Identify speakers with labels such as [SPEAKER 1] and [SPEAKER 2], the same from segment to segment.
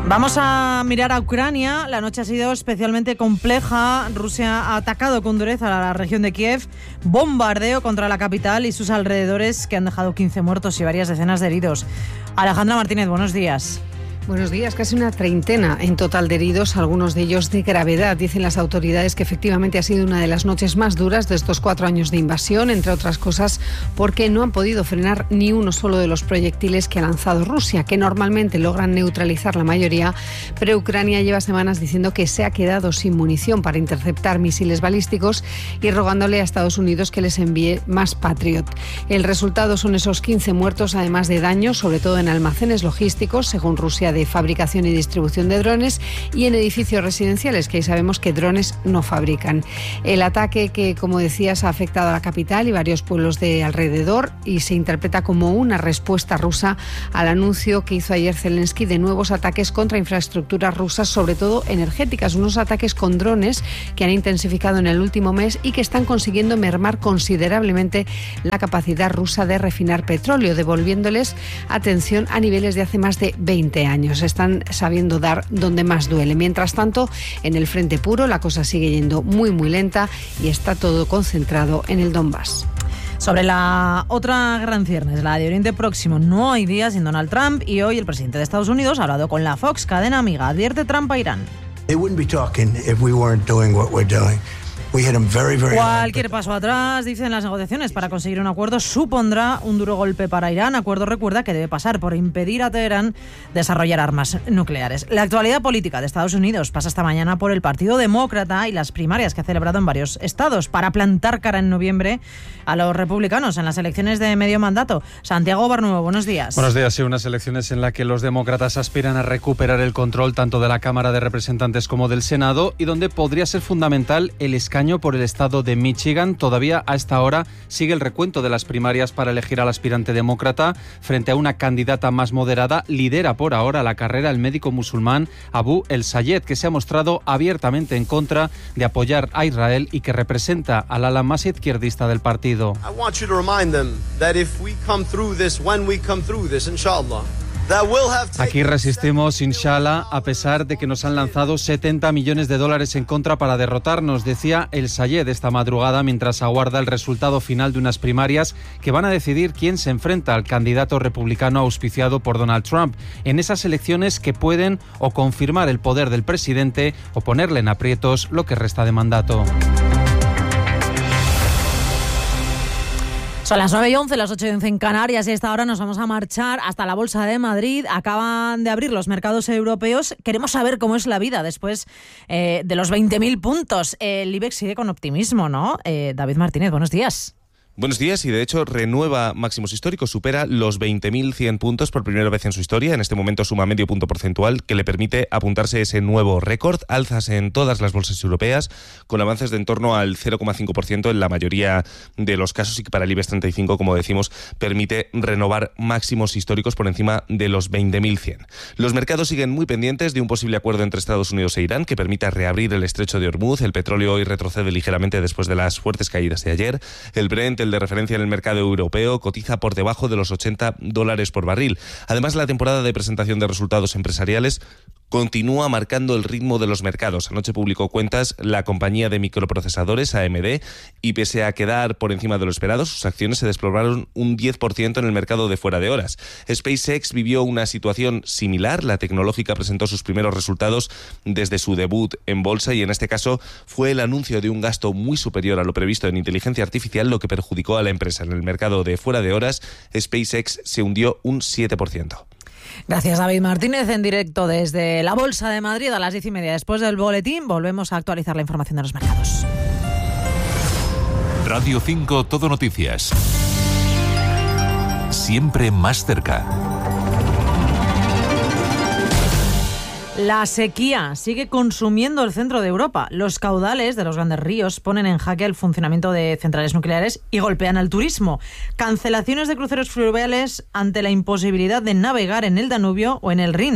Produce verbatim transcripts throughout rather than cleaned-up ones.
[SPEAKER 1] Vamos a mirar a Ucrania. La noche ha sido especialmente compleja. Rusia ha atacado con dureza a la región de Kiev, bombardeo contra la capital y sus alrededores que han dejado quince muertos y varias decenas de heridos. Alejandra Martínez, buenos días.
[SPEAKER 2] Buenos días. Casi una treintena en total de heridos, algunos de ellos de gravedad. Dicen las autoridades que efectivamente ha sido una de las noches más duras de estos cuatro años de invasión, entre otras cosas porque no han podido frenar ni uno solo de los proyectiles que ha lanzado Rusia, que normalmente logran neutralizar la mayoría, pero Ucrania lleva semanas diciendo que se ha quedado sin munición para interceptar misiles balísticos y rogándole a Estados Unidos que les envíe más Patriot. El resultado son esos quince muertos, además de daños, sobre todo en almacenes logísticos, según Rusia, de fabricación y distribución de drones, y en edificios residenciales, que ahí sabemos que drones no fabrican. El ataque que, como decías, ha afectado a la capital y varios pueblos de alrededor y se interpreta como una respuesta rusa al anuncio que hizo ayer Zelensky de nuevos ataques contra infraestructuras rusas, sobre todo energéticas, unos ataques con drones que han intensificado en el último mes y que están consiguiendo mermar considerablemente la capacidad rusa de refinar petróleo, devolviéndoles atención a niveles de hace más de veinte años. Están sabiendo dar donde más duele. Mientras tanto, en el frente puro la cosa sigue yendo muy muy lenta y está todo concentrado en el Donbass.
[SPEAKER 1] Sobre la otra guerra en ciernes, la de Oriente Próximo, no hay día sin Donald Trump, y hoy el presidente de Estados Unidos ha hablado con la Fox, cadena amiga. Advierte Trump a Irán.
[SPEAKER 3] They wouldn't be talking if we weren't doing what we're doing. Very, very
[SPEAKER 1] Cualquier paso atrás, dicen las negociaciones para conseguir un acuerdo, supondrá un duro golpe para Irán. Acuerdo, recuerda, que debe pasar por impedir a Teherán desarrollar armas nucleares. La actualidad política de Estados Unidos pasa esta mañana por el Partido Demócrata y las primarias que ha celebrado en varios estados para plantar cara en noviembre a los republicanos en las elecciones de medio mandato. Santiago Barnuevo, buenos días.
[SPEAKER 4] Buenos días. Sí, unas elecciones en las que los demócratas aspiran a recuperar el control tanto de la Cámara de Representantes como del Senado, y donde podría ser fundamental el escaño por el estado de Michigan. Todavía a esta hora sigue el recuento de las primarias para elegir al aspirante demócrata frente a una candidata más moderada. Lidera por ahora la carrera el médico musulmán Abu El-Sayed, que se ha mostrado abiertamente en contra de apoyar a Israel y que representa al ala más izquierdista del partido.
[SPEAKER 5] I want you to remind them that if we come through this, when we come through this, inshallah.
[SPEAKER 4] Aquí resistimos, inshallah, a pesar de que nos han lanzado setenta millones de dólares en contra para derrotarnos, decía El-Sayed esta madrugada mientras aguarda el resultado final de unas primarias que van a decidir quién se enfrenta al candidato republicano auspiciado por Donald Trump en esas elecciones que pueden o confirmar el poder del presidente o ponerle en aprietos lo que resta de mandato.
[SPEAKER 1] Son las nueve y once, las ocho y once en Canarias, y a esta hora nos vamos a marchar hasta la Bolsa de Madrid. Acaban de abrir los mercados europeos. Queremos saber cómo es la vida después eh, de los veinte mil puntos. El IBEX sigue con optimismo, ¿no? Eh, David Martínez, buenos días.
[SPEAKER 6] Buenos días, y de hecho renueva máximos históricos, supera los veinte mil cien puntos por primera vez en su historia. En este momento suma medio punto porcentual que le permite apuntarse ese nuevo récord. Alzas en todas las bolsas europeas con avances de en torno al cero coma cinco por ciento en la mayoría de los casos, y que para el IBEX treinta y cinco, como decimos, permite renovar máximos históricos por encima de los veinte mil cien. Los mercados siguen muy pendientes de un posible acuerdo entre Estados Unidos e Irán que permita reabrir el estrecho de Hormuz. El petróleo hoy retrocede ligeramente después de las fuertes caídas de ayer. El Brent, el de referencia en el mercado europeo, cotiza por debajo de los ochenta dólares por barril. Además, la temporada de presentación de resultados empresariales continúa marcando el ritmo de los mercados. Anoche publicó cuentas la compañía de microprocesadores A M D y, pese a quedar por encima de lo esperado, sus acciones se desplomaron un diez por ciento en el mercado de fuera de horas. SpaceX vivió una situación similar. La tecnológica presentó sus primeros resultados desde su debut en bolsa, y en este caso fue el anuncio de un gasto muy superior a lo previsto en inteligencia artificial lo que perjudicó a la empresa. En el mercado de fuera de horas, SpaceX se hundió un siete por ciento.
[SPEAKER 1] Gracias, David Martínez, en directo desde la Bolsa de Madrid a las diez y media. Después del boletín volvemos a actualizar la información de los mercados.
[SPEAKER 7] Radio cinco Todo Noticias. Siempre más cerca.
[SPEAKER 1] La sequía sigue consumiendo el centro de Europa. Los caudales de los grandes ríos ponen en jaque el funcionamiento de centrales nucleares y golpean al turismo. Cancelaciones de cruceros fluviales ante la imposibilidad de navegar en el Danubio o en el Rin.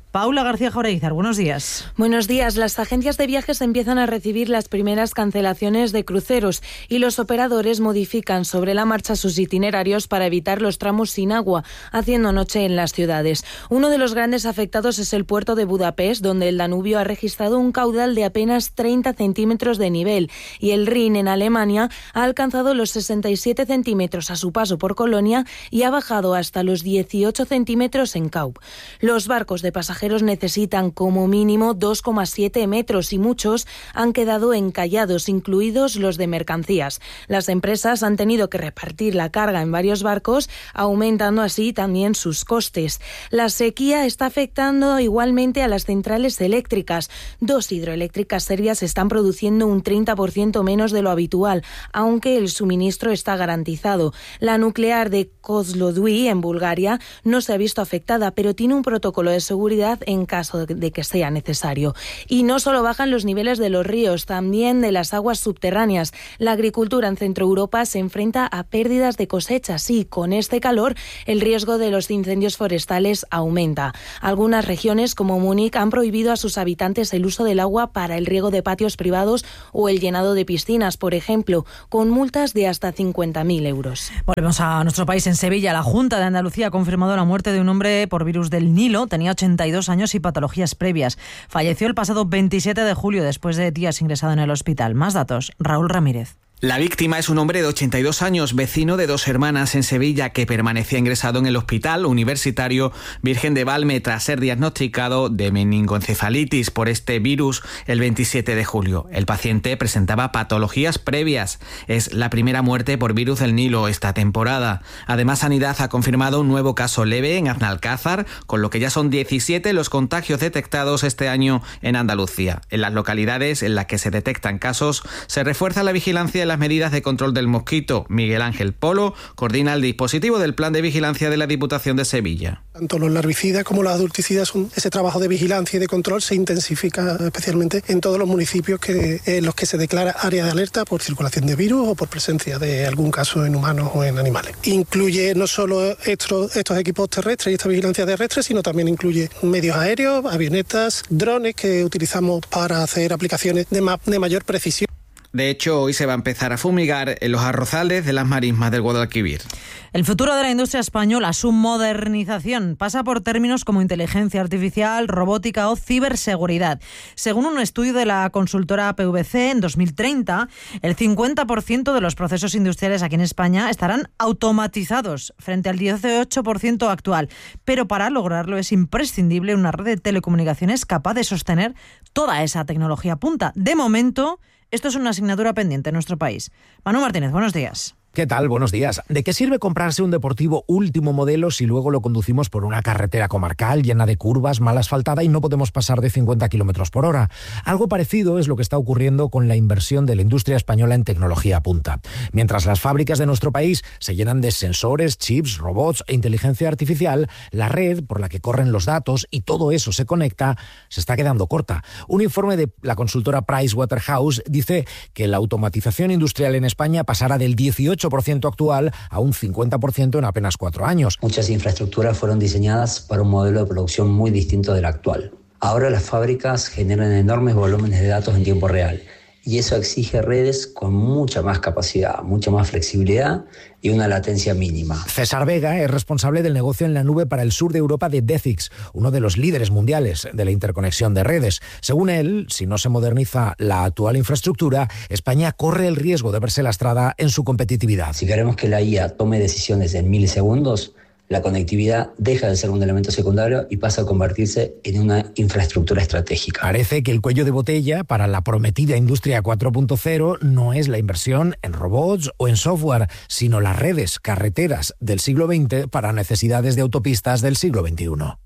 [SPEAKER 1] Paula García Jauregui, buenos días.
[SPEAKER 8] Buenos días. Las agencias de viajes empiezan a recibir las primeras cancelaciones de cruceros y los operadores modifican sobre la marcha sus itinerarios para evitar los tramos sin agua, haciendo noche en las ciudades. Uno de los grandes afectados es el puerto de Budapest, donde el Danubio ha registrado un caudal de apenas treinta centímetros de nivel y el Rin en Alemania ha alcanzado los sesenta y siete centímetros a su paso por Colonia y ha bajado hasta los dieciocho centímetros en Kaub. Los barcos de pasajeros necesitan como mínimo dos coma siete metros y muchos han quedado encallados, incluidos los de mercancías. Las empresas han tenido que repartir la carga en varios barcos, aumentando así también sus costes. La sequía está afectando igualmente a las centrales eléctricas. Dos hidroeléctricas serbias están produciendo un treinta por ciento menos de lo habitual, aunque el suministro está garantizado. La nuclear de Kozloduy, en Bulgaria, no se ha visto afectada, pero tiene un protocolo de seguridad en caso de que sea necesario. Y no solo bajan los niveles de los ríos, también de las aguas subterráneas. La agricultura en Centro Europa se enfrenta a pérdidas de cosechas y, con este calor, el riesgo de los incendios forestales aumenta. Algunas regiones, como Múnich, han prohibido a sus habitantes el uso del agua para el riego de patios privados o el llenado de piscinas, por ejemplo, con multas de hasta cincuenta mil euros.
[SPEAKER 1] Volvemos a nuestro país. En Sevilla, la Junta de Andalucía ha confirmado la muerte de un hombre por virus del Nilo. Tenía ochenta y dos años y patologías previas. Falleció el pasado veintisiete de julio después de días ingresado en el hospital. Más datos, Raúl Ramírez.
[SPEAKER 9] La víctima es un hombre de ochenta y dos años, vecino de dos hermanas en Sevilla, que permanecía ingresado en el Hospital Universitario Virgen de Valme tras ser diagnosticado de meningoencefalitis por este virus el veintisiete de julio. El paciente presentaba patologías previas. Es la primera muerte por virus del Nilo esta temporada. Además, Sanidad ha confirmado un nuevo caso leve en Aznalcázar, con lo que ya son diecisiete los contagios detectados este año en Andalucía. En las localidades en las que se detectan casos, se refuerza la vigilancia y las medidas de control del mosquito. Miguel Ángel Polo coordina el dispositivo del Plan de Vigilancia de la Diputación de Sevilla.
[SPEAKER 10] Tanto los larvicidas como los adulticidas, son, ese trabajo de vigilancia y de control se intensifica especialmente en todos los municipios que, en los que se declara área de alerta por circulación de virus o por presencia de algún caso en humanos o en animales. Incluye no solo estos, estos equipos terrestres y esta vigilancia terrestre, sino también incluye medios aéreos, avionetas, drones que utilizamos para hacer aplicaciones de, ma- de mayor precisión.
[SPEAKER 9] De hecho, hoy se va a empezar a fumigar en los arrozales de las marismas del Guadalquivir.
[SPEAKER 1] El futuro de la industria española, su modernización, pasa por términos como inteligencia artificial, robótica o ciberseguridad. Según un estudio de la consultora P V C, en dos mil treinta, el cincuenta por ciento de los procesos industriales aquí en España estarán automatizados, frente al dieciocho por ciento actual. Pero para lograrlo es imprescindible una red de telecomunicaciones capaz de sostener toda esa tecnología punta. De momento, esto es una asignatura pendiente en nuestro país. Manu Martínez, buenos días.
[SPEAKER 11] ¿Qué tal? Buenos días. ¿De qué sirve comprarse un deportivo último modelo si luego lo conducimos por una carretera comarcal llena de curvas, mal asfaltada y no podemos pasar de cincuenta kilómetros por hora? Algo parecido es lo que está ocurriendo con la inversión de la industria española en tecnología punta. Mientras las fábricas de nuestro país se llenan de sensores, chips, robots e inteligencia artificial, la red por la que corren los datos y todo eso se conecta se está quedando corta. Un informe de la consultora Pricewaterhouse dice que la automatización industrial en España pasará del dieciocho por ciento actual a un cincuenta por ciento en apenas cuatro años.
[SPEAKER 12] Muchas infraestructuras fueron diseñadas para un modelo de producción muy distinto del actual. Ahora las fábricas generan enormes volúmenes de datos en tiempo real y eso exige redes con mucha más capacidad, mucha más flexibilidad y una latencia mínima.
[SPEAKER 11] César Vega es responsable del negocio en la nube para el sur de Europa de Decix, uno de los líderes mundiales de la interconexión de redes. Según él, si no se moderniza la actual infraestructura, España corre el riesgo de verse lastrada en su competitividad.
[SPEAKER 12] Si queremos que la I A tome decisiones en milisegundos, la conectividad deja de ser un elemento secundario y pasa a convertirse en una infraestructura estratégica.
[SPEAKER 11] Parece que el cuello de botella para la prometida industria cuatro punto cero no es la inversión en robots o en software, sino las redes carreteras del siglo veinte para necesidades de autopistas del siglo veintiuno.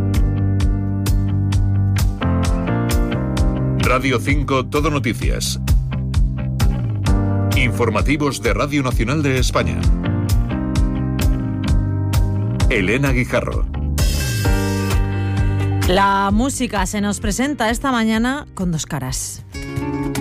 [SPEAKER 7] Radio cinco Todo Noticias. Informativos de Radio Nacional de España. Elena Guijarro.
[SPEAKER 1] La música se nos presenta esta mañana con dos caras.